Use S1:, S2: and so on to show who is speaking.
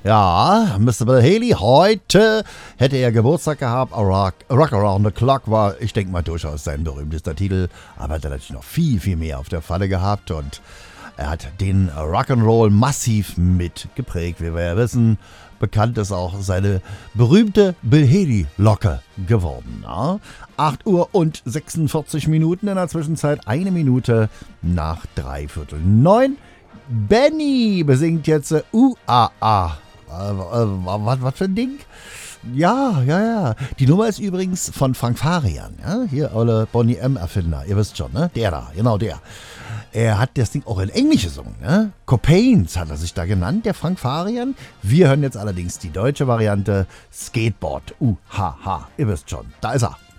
S1: Ja, Mr. Bill Haley, heute hätte er Geburtstag gehabt. Rock Around the Clock war, ich denke mal, durchaus sein berühmtester Titel. Aber er hat natürlich noch viel, viel mehr auf der Pfanne gehabt. Und er hat den Rock'n'Roll massiv mitgeprägt, wie wir ja wissen. Bekannt ist auch seine berühmte Bill Haley-Locke geworden. Ja? 8 Uhr und 46 Minuten, in der Zwischenzeit 1 Minute nach 8:45. Benny besingt jetzt UAA. Was für ein Ding? Ja. Die Nummer ist übrigens von Frank Farian. Ja? Hier, alle Bonnie M-Erfinder. Ihr wisst schon, ne? Der da, genau der. Er hat das Ding auch in Englisch gesungen. Ne? Copains hat er sich da genannt, der Frank Farian. Wir hören jetzt allerdings die deutsche Variante. Skateboard. UHH. Ihr wisst schon, da ist er.